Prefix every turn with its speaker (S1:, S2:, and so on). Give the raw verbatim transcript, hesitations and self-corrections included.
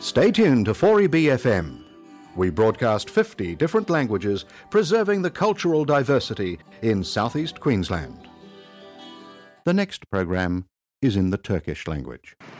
S1: Stay tuned to four E B F M. We broadcast fifty different languages, preserving the cultural diversity in southeast Queensland. The next program is in the Turkish language.